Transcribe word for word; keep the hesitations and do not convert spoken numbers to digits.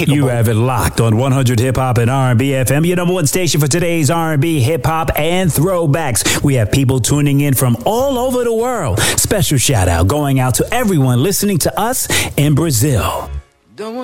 capable. You have it locked on one hundred Hip Hop and R and B F M, your number one station for today's R and B, hip hop, and throwbacks. We have people tuning in from all over the world. Special shout out going out to everyone listening to us in Brazil.